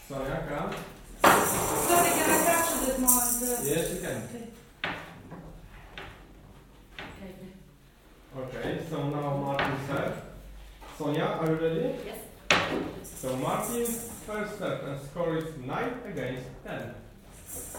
Sonia, come. Sorry, can I capture this moment? Yes, you can. Okay. Okay, so now Martin serve. Sonia, are you ready? Yes. So Martin's first serve and score is 9 against 10.